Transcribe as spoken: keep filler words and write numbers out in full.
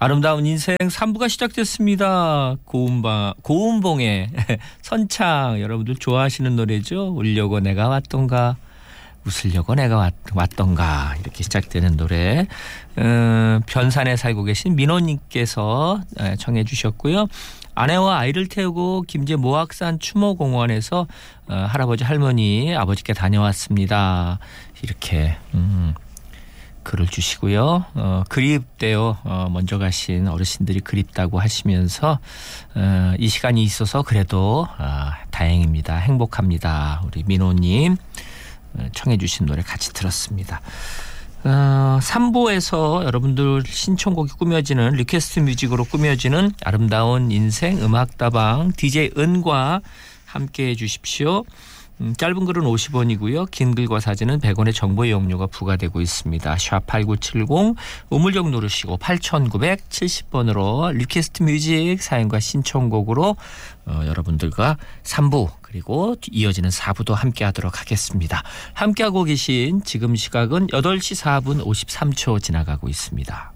아름다운 인생 삼 부가 시작됐습니다. 고운바, 고운봉의 선창, 여러분들 좋아하시는 노래죠. 울려고 내가 왔던가 웃으려고 내가 왔, 왔던가 이렇게 시작되는 노래. 어, 변산에 살고 계신 민호님께서 청해 주셨고요. 아내와 아이를 태우고 김제 모악산 추모공원에서 어, 할아버지 할머니 아버지께 다녀왔습니다. 이렇게 음, 글을 주시고요. 어, 그립대요. 어, 먼저 가신 어르신들이 그립다고 하시면서 어, 이 시간이 있어서 그래도 어, 다행입니다. 행복합니다. 우리 민호님 청해 주신 노래 같이 들었습니다. 어, 삼 부에서 여러분들 신청곡이 꾸며지는 리퀘스트 뮤직으로 꾸며지는 아름다운 인생 음악다방 디제이 은과 함께해 주십시오. 음, 짧은 글은 오십 원이고요. 긴 글과 사진은 백 원의 정보 이용료가 부과되고 있습니다. 샵 팔구칠공 우물정 누르시고 팔구칠공 번으로 리퀘스트 뮤직 사연과 신청곡으로 어, 여러분들과 삼 부 그리고 이어지는 사 부도 함께하도록 하겠습니다. 함께하고 계신 지금 시각은 여덟 시 사 분 오십삼 초 지나가고 있습니다.